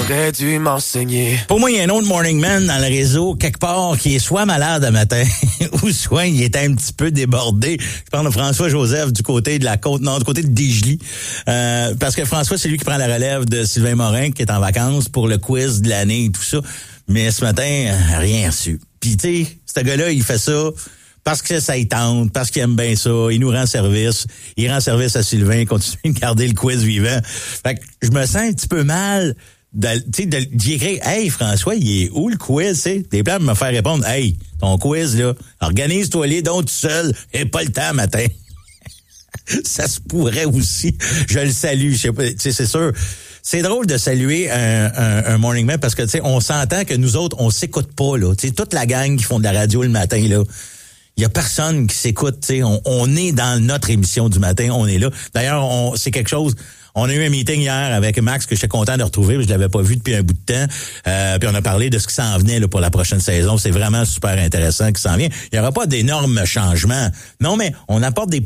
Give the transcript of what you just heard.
T'aurais dû m'enseigner. Pour moi, il y a un autre morning man dans le réseau, quelque part, qui est soit malade le matin, ou soit il est un petit peu débordé. Je parle de François-Joseph du côté de la Côte-Nord, du côté de Desjely. Parce que François, c'est lui qui prend la relève de Sylvain Morin, qui est en vacances pour le quiz de l'année et tout ça. Mais ce matin, rien reçu. Puis tu sais, ce gars-là, il fait ça parce que ça y tente, parce qu'il aime bien ça, il nous rend service, il rend service à Sylvain, il continue de garder le quiz vivant. Fait que je me sens un petit peu mal d'y écrire, hey François, il est où le quiz, tu sais? Des plans de me faire répondre, hey, ton quiz, là, organise-toi les donc tout seul, et pas le temps matin. Ça se pourrait aussi. Je le salue, je sais pas, tu sais, c'est sûr. C'est drôle de saluer un morning man parce que, tu sais, on s'entend que nous autres, on s'écoute pas, là. Tu sais, toute la gang qui font de la radio le matin, là. Il y a personne qui s'écoute, tu sais. On est dans notre émission du matin, on est là. D'ailleurs, c'est quelque chose. On a eu un meeting hier avec Max que j'étais content de retrouver, je l'avais pas vu depuis un bout de temps. Puis on a parlé de ce qui s'en venait là pour la prochaine saison. C'est vraiment super intéressant qui s'en vient. Il y aura pas d'énormes changements. Non, mais on apporte des